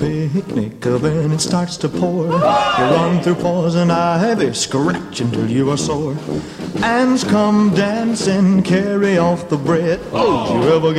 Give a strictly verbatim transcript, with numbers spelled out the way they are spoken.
Picnic when it starts to pour, you run through poison ivy, scratch until you are sore. Ants come dancing, carry off the bread. Oh, did you ever get